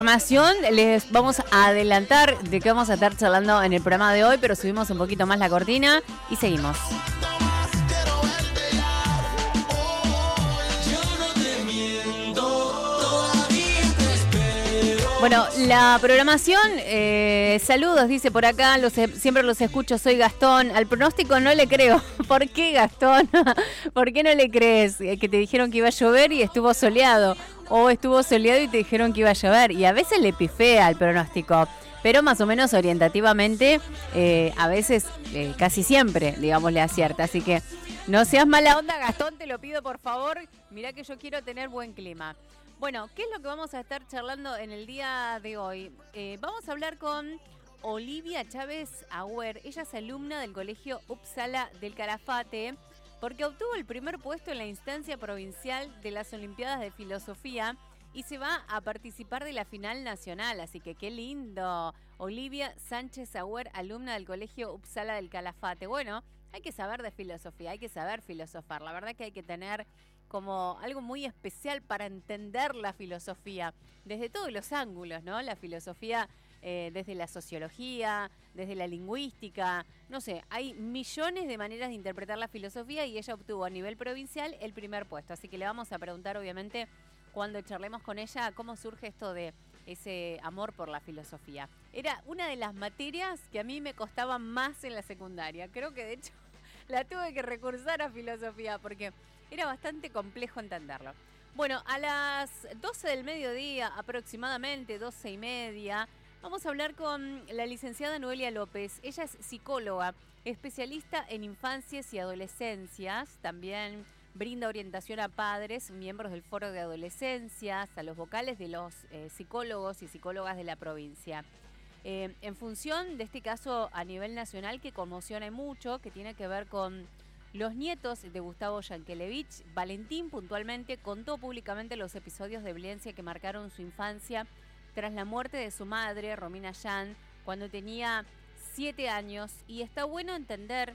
Información, les vamos a adelantar de qué vamos a estar charlando en el programa de hoy, pero subimos un poquito más la cortina y seguimos. Bueno, la programación, saludos, dice por acá, siempre los escucho, soy Gastón. Al pronóstico no le creo. ¿Por qué, Gastón? ¿Por qué no le crees? Que te dijeron que iba a llover y estuvo soleado. O estuvo soleado y te dijeron que iba a llover. Y a veces le pifea al pronóstico, pero más o menos orientativamente, a veces, casi siempre, digamos, le acierta. Así que no seas mala onda, Gastón, te lo pido por favor. Mirá que yo quiero tener buen clima. Bueno, ¿qué es lo que vamos a estar charlando en el día de hoy? Vamos a hablar con Olivia Chávez Agüer. Ella es alumna del Colegio Uppsala del Calafate porque obtuvo el primer puesto en la instancia provincial de las Olimpiadas de Filosofía y se va a participar de la final nacional. Así que qué lindo. Olivia Sánchez Agüer, alumna del Colegio Uppsala del Calafate. Bueno, hay que saber de filosofía, hay que saber filosofar. La verdad que hay que tener como algo muy especial para entender la filosofía, desde todos los ángulos, ¿no? La filosofía desde la sociología, desde la lingüística, no sé, hay millones de maneras de interpretar la filosofía y ella obtuvo a nivel provincial el primer puesto. Así que le vamos a preguntar, obviamente, cuando charlemos con ella, cómo surge esto de ese amor por la filosofía. Era una de las materias que a mí me costaba más en la secundaria. Creo que, de hecho, la tuve que recursar a filosofía porque era bastante complejo entenderlo. Bueno, a las 12 del mediodía, aproximadamente 12:30, vamos a hablar con la licenciada Noelia López. Ella es psicóloga, especialista en infancias y adolescencias. También brinda orientación a padres, miembros del Foro de Adolescencias, a los vocales de los psicólogos y psicólogas de la provincia. En función de este caso a nivel nacional que conmociona mucho, que tiene que ver con los nietos de Gustavo Yankelevich, Valentín puntualmente contó públicamente los episodios de violencia que marcaron su infancia tras la muerte de su madre, Romina Yan, cuando tenía 7 años. Y está bueno entender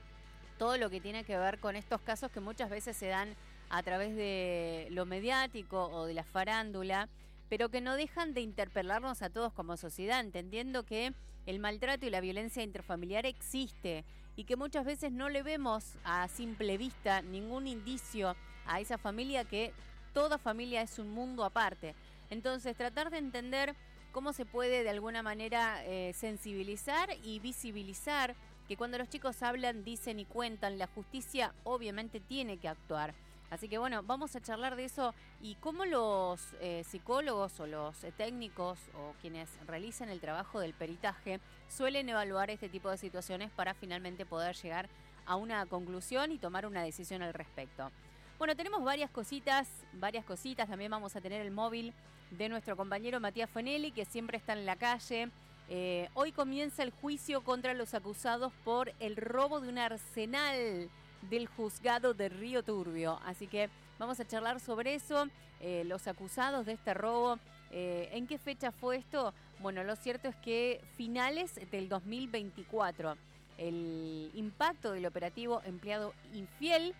todo lo que tiene que ver con estos casos que muchas veces se dan a través de lo mediático o de la farándula, pero que no dejan de interpelarnos a todos como sociedad, entendiendo que el maltrato y la violencia intrafamiliar existe y que muchas veces no le vemos a simple vista ningún indicio a esa familia, que toda familia es un mundo aparte. Entonces, tratar de entender cómo se puede de alguna manera sensibilizar y visibilizar que cuando los chicos hablan, dicen y cuentan, la justicia obviamente tiene que actuar. Así que bueno, vamos a charlar de eso y cómo los psicólogos o los técnicos o quienes realizan el trabajo del peritaje suelen evaluar este tipo de situaciones para finalmente poder llegar a una conclusión y tomar una decisión al respecto. Bueno, tenemos varias cositas, también vamos a tener el móvil de nuestro compañero Matías Fonelli, que siempre está en la calle. Hoy comienza el juicio contra los acusados por el robo de un arsenal del juzgado de Río Turbio. Así que vamos a charlar sobre eso, los acusados de este robo. ¿En qué fecha fue esto? Bueno, lo cierto es que finales del 2024. El impacto del operativo Empleado Infiel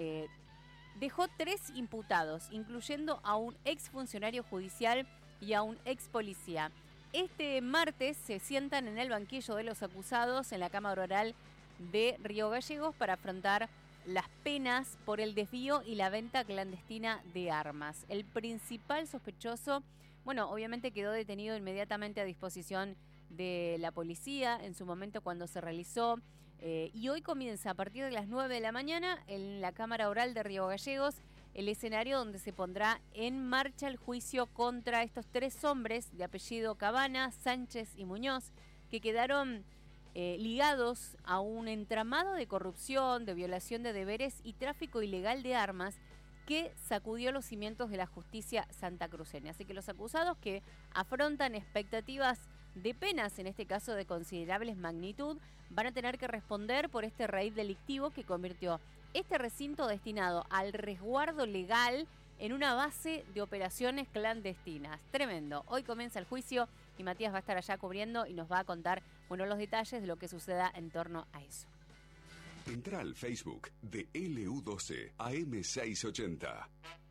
dejó 3 imputados, incluyendo a un exfuncionario judicial y a un ex policía. Este martes se sientan en el banquillo de los acusados en la Cámara Oral de Río Gallegos para afrontar las penas por el desvío y la venta clandestina de armas. El principal sospechoso, bueno, obviamente quedó detenido inmediatamente a disposición de la policía en su momento cuando se realizó, y hoy comienza a partir de las 9 de la mañana en la Cámara Oral de Río Gallegos el escenario donde se pondrá en marcha el juicio contra estos 3 hombres de apellido Cabana, Sánchez y Muñoz, que quedaron ligados a un entramado de corrupción, de violación de deberes y tráfico ilegal de armas que sacudió los cimientos de la justicia santacruceña. Así que los acusados, que afrontan expectativas de penas, en este caso de considerables magnitud, van a tener que responder por este raíz delictivo que convirtió este recinto destinado al resguardo legal en una base de operaciones clandestinas. Tremendo. Hoy comienza el juicio y Matías va a estar allá cubriendo y nos va a contar, bueno, los detalles de lo que suceda en torno a eso. Entra al Facebook de LU12 AM680.